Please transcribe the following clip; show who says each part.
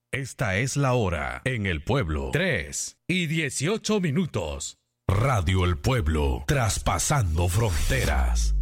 Speaker 1: Esta es la hora en el pueblo. 3:18. Radio El Pueblo, traspasando fronteras.